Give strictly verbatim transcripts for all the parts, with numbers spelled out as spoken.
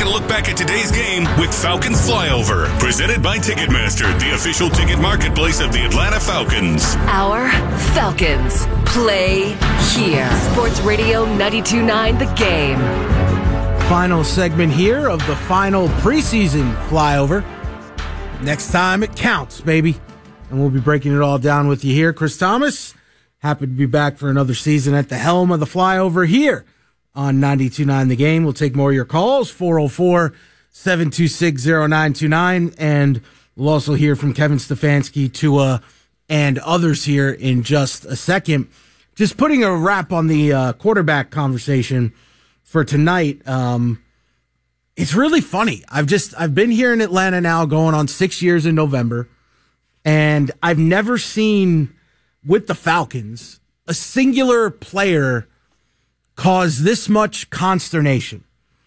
taking a look back at today's game with Falcons Flyover, presented by Ticketmaster, the official ticket marketplace of the Atlanta Falcons. Our Falcons play here. Sports Radio ninety-two point nine The Game. Final segment here of the final preseason Flyover. Next time it counts, baby. And we'll be breaking it all down with you here. Chris Thomas, happy to be back for another season at the helm of the Flyover here on ninety-two point nine The Game. We'll take more of your calls, four oh four, seven two six, oh nine two nine. And we'll also hear from Kevin Stefanski, Tua, and others here in just a second. Just putting a wrap on the uh, quarterback conversation for tonight. Um, it's really funny. I've just, I've been here in Atlanta now going on six years in November, and I've never seen with the Falcons a singular player cause this much consternation.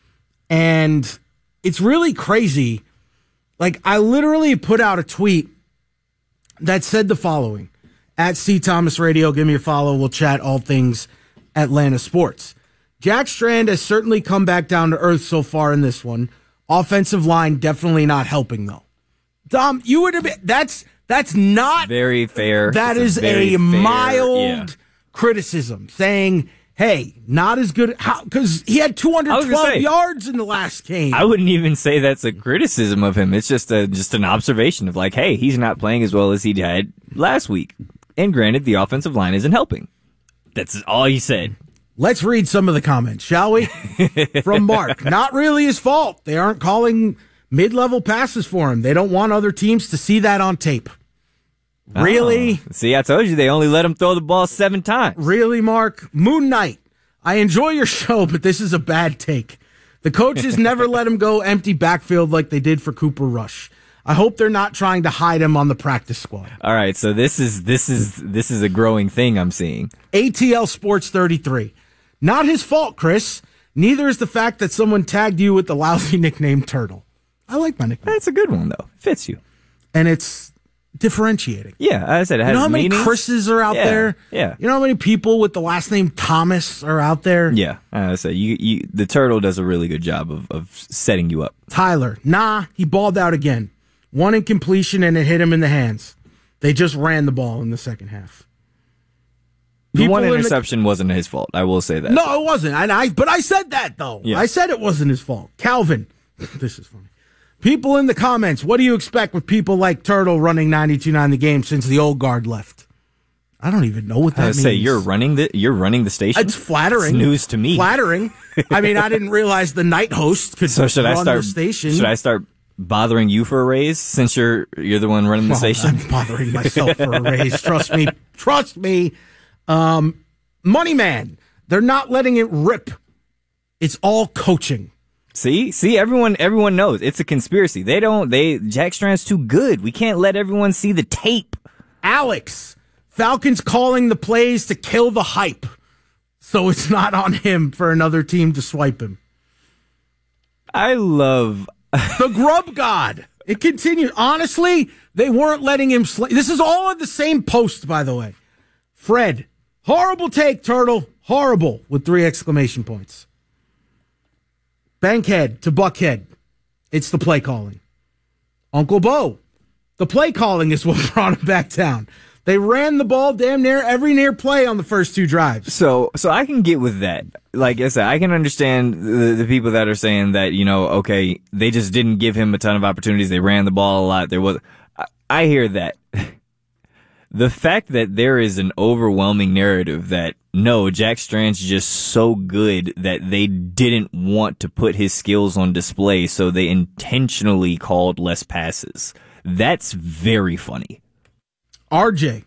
And it's really crazy. Like, I literally put out a tweet that said the following: at C Thomas Radio, give me a follow. We'll chat all things Atlanta sports. Jack Strand has certainly come back down to earth so far in this one. Offensive line definitely not helping though. Dom, you would have been, that's, that's not very fair. That it's is a, a fair, mild yeah. criticism, saying, hey, not as good, because he had two hundred twelve say, yards in the last game. I wouldn't even say that's a criticism of him. It's just a just an observation of like, hey, he's not playing as well as he did last week. And granted, the offensive line isn't helping. That's all he said. Let's read some of the comments, shall we? From Mark. Not really his fault. They aren't calling mid-level passes for him. They don't want other teams to see that on tape. Really? Oh. See, I told you they only let him throw the ball seven times. Really, Mark? Moon Knight. I enjoy your show, but this is a bad take. The coaches never let him go empty backfield like they did for Cooper Rush. I hope they're not trying to hide him on the practice squad. All right, so this is this is this is a growing thing I'm seeing. A T L Sports thirty-three. Not his fault, Chris. Neither is the fact that someone tagged you with the lousy nickname Turtle. I like my nickname. That's a good one, though. It fits you. And it's differentiating. Yeah, I said it has You know how many meanings? Chris's are out yeah, there? Yeah. You know how many people with the last name Thomas are out there? Yeah, I said you, you. The Turtle does a really good job of, of setting you up. Tyler, nah, he balled out again. One incompletion and it hit him in the hands. They just ran the ball in the second half. The People one in interception the, wasn't his fault. I will say that. No, it wasn't. I, I, but I said that, though. Yeah. I said it wasn't his fault. Calvin, this is funny. People in the comments, what do you expect with people like Turtle running ninety-two point nine The Game since the old guard left? I don't even know what that I means. say you're running the you're running the station. It's flattering. It's news to me. Flattering. I mean, I didn't realize the night host could so should run I start, the station. Should I start bothering you for a raise since you're you're the one running the well, station? I'm bothering myself for a raise. Trust me. Trust me. Um, Money Man, they're not letting it rip. It's all coaching. See, see, everyone, everyone knows it's a conspiracy. They don't. They Jack Strand's too good. We can't let everyone see the tape. Alex, Falcons calling the plays to kill the hype, so it's not on him for another team to swipe him. I love the Grub God. It continued. Honestly, they weren't letting him. Sl- this is all in the same post, by the way. Fred, horrible take, Turtle. Horrible with three exclamation points. Bankhead to Buckhead. It's the play calling. Uncle Bo. The play calling is what brought him back down. They ran the ball damn near every near play on the first two drives. So, so I can get with that. Like I said, I can understand the, the people that are saying that, you know, okay, they just didn't give him a ton of opportunities. They ran the ball a lot. There was, I, I hear that. The fact that there is an overwhelming narrative that, no, Jack Strand's just so good that they didn't want to put his skills on display, so they intentionally called less passes. That's very funny. R J,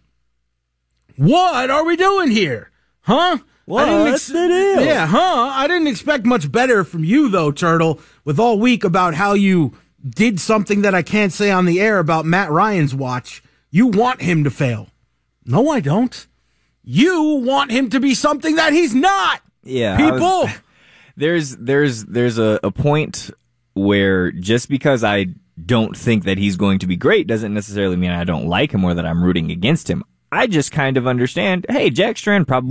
what are we doing here? Huh? What's the deal? Yeah, huh? I didn't expect much better from you, though, Turtle, with all week about how you did something that I can't say on the air about Matt Ryan's watch. You want him to fail. No, I don't. You want him to be something that he's not. Yeah. People. Was, there's there's there's a, a point where just because I don't think that he's going to be great doesn't necessarily mean I don't like him or that I'm rooting against him. I just kind of understand, hey, Jack Strand probably